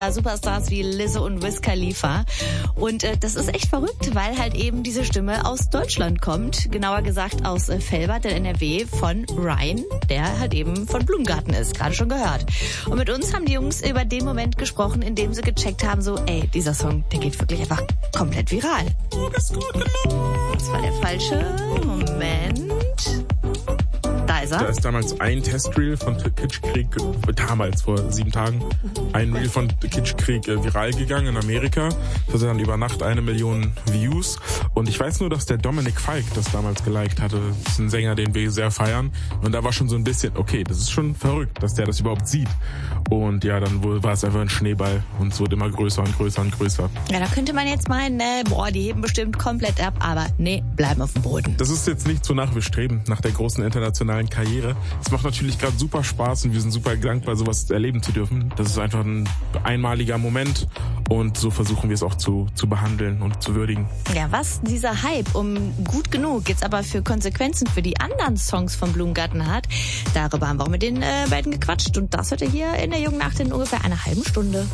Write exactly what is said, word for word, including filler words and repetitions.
Superstars wie Lizzo und Wiz Khalifa. Und äh, das ist echt verrückt, weil halt eben diese Stimme aus Deutschland kommt. Genauer gesagt aus äh, Velbert in N R W von Ryan, der halt eben von Blumengarten ist, gerade schon gehört. Und mit uns haben die Jungs über den Moment gesprochen, in dem sie gecheckt haben, so, ey, dieser Song, der geht wirklich einfach komplett viral. Du bist gut genug. Das war der falsche Moment. Da ist er. Da ist damals ein Testreel von Kitschkrieg, damals vor sieben Tagen, ein Reel von Kitschkrieg äh, viral gegangen in Amerika. Das hatte dann über Nacht eine Million Views. Und ich weiß nur, dass der Dominik Falk das damals geliked hatte. Das ist ein Sänger, den wir sehr feiern. Und da war schon so ein bisschen, okay, das ist schon verrückt, dass der das überhaupt sieht. Und ja, dann war es einfach ein Schneeball und es wurde immer größer und größer und größer. Ja, da könnte man jetzt meinen, ne, boah, die heben bestimmt komplett ab, aber nee, bleiben auf dem Boden. Das ist jetzt nicht, wonach wir streben, nach der großen internationalen Karriere. Es macht natürlich gerade super Spaß und wir sind super dankbar, sowas erleben zu dürfen. Das ist einfach ein einmaliger Moment und so versuchen wir es auch zu, zu behandeln und zu würdigen. Ja, was dieser Hype um Gut genug jetzt aber für Konsequenzen für die anderen Songs von Blumengarten hat, darüber haben wir auch mit den äh, beiden gequatscht und das hört ihr hier in der Jungen Nacht in ungefähr einer halben Stunde.